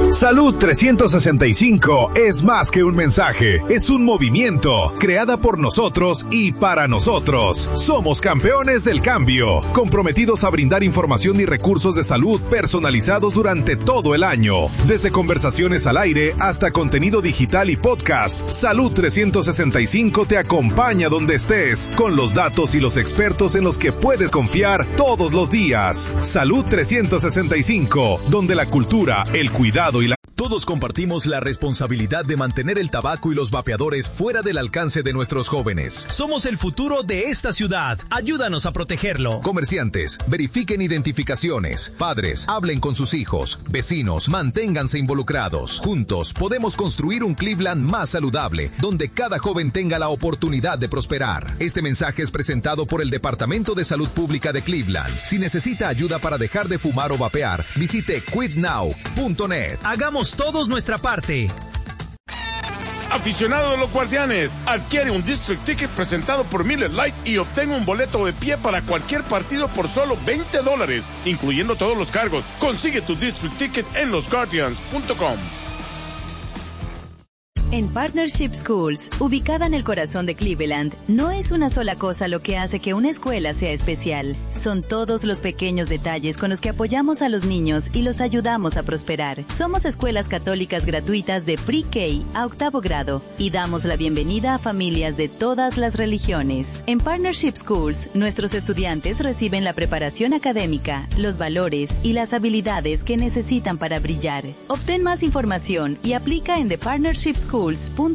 Salud 365 es más que un mensaje, es un movimiento, creada por nosotros y para nosotros. Somos campeones del cambio, comprometidos a brindar información y recursos de salud personalizados durante todo el año. Desde conversaciones al aire hasta contenido digital y podcast, Salud 365 te acompaña donde estés, con los datos y los expertos en los que puedes confiar todos los días. Salud 365, donde la cultura, el cuidado y Todos compartimos la responsabilidad de mantener el tabaco y los vapeadores fuera del alcance de nuestros jóvenes. Somos el futuro de esta ciudad. Ayúdanos a protegerlo. Comerciantes, verifiquen identificaciones. Padres, hablen con sus hijos. Vecinos, manténganse involucrados. Juntos podemos construir un Cleveland más saludable, donde cada joven tenga la oportunidad de prosperar. Este mensaje es presentado por el Departamento de Salud Pública de Cleveland. Si necesita ayuda para dejar de fumar o vapear, visite quitnow.net. Hagamos todos nuestra parte. Aficionado de los Guardianes, adquiere un District Ticket presentado por Miller Lite y obtenga un boleto de pie para cualquier partido por solo $20, incluyendo todos los cargos. Consigue tu District Ticket en losguardians.com. En Partnership Schools, ubicada en el corazón de Cleveland, no es una sola cosa lo que hace que una escuela sea especial. Son todos los pequeños detalles con los que apoyamos a los niños y los ayudamos a prosperar. Somos escuelas católicas gratuitas de Pre-K a 8º grado y damos la bienvenida a familias de todas las religiones. En Partnership Schools, nuestros estudiantes reciben la preparación académica, los valores y las habilidades que necesitan para brillar. Obtén más información y aplica en thepartnershipschools.org.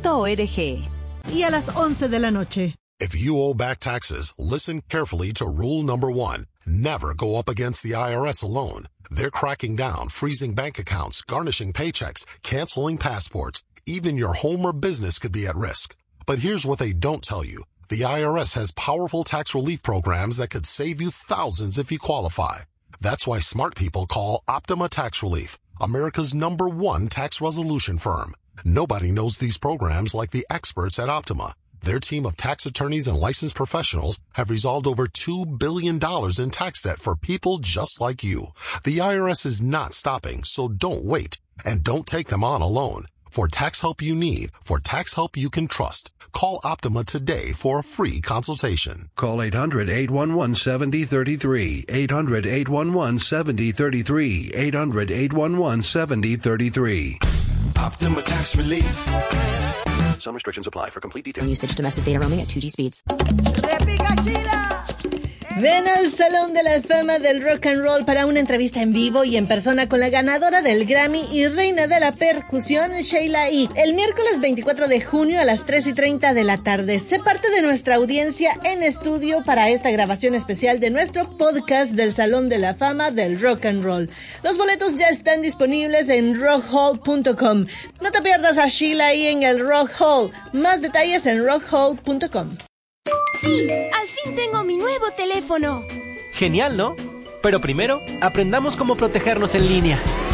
Y a las 11 de la noche. If you owe back taxes, listen carefully to rule number 1. Never go up against the IRS alone. They're cracking down, freezing bank accounts, garnishing paychecks, canceling passports. Even your home or business could be at risk. But here's what they don't tell you. The IRS has powerful tax relief programs that could save you thousands if you qualify. That's why smart people call Optima Tax Relief, America's #1 tax resolution firm. Nobody knows these programs like the experts at Optima. Their team of tax attorneys and licensed professionals have resolved over $2 billion in tax debt for people just like you. The IRS is not stopping, so don't wait. And don't take them on alone. For tax help you need, for tax help you can trust, call Optima today for a free consultation. Call 800-811-7033, 800-811-7033, 800-811-7033. Optima Tax Relief. Some restrictions apply. For complete details. Usage domestic data roaming at 2G speeds. ¡Repica, Chila! Ven al Salón de la Fama del Rock and Roll para una entrevista en vivo y en persona con la ganadora del Grammy y reina de la percusión, Sheila E. El miércoles 24 de junio a las 3:30 de la tarde. Sé parte de nuestra audiencia en estudio para esta grabación especial de nuestro podcast del Salón de la Fama del Rock and Roll. Los boletos ya están disponibles en rockhall.com. No te pierdas a Sheila E. en el Rock Hall. Más detalles en rockhall.com. ¡Sí! ¡Al fin tengo mi nuevo teléfono! Genial, ¿no? Pero primero, aprendamos cómo protegernos en línea.